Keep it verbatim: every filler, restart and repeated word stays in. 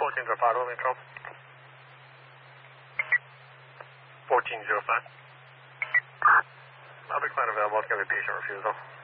fourteen zero five, over control. fourteen zero five. Object line available, it's going to be patient refusal.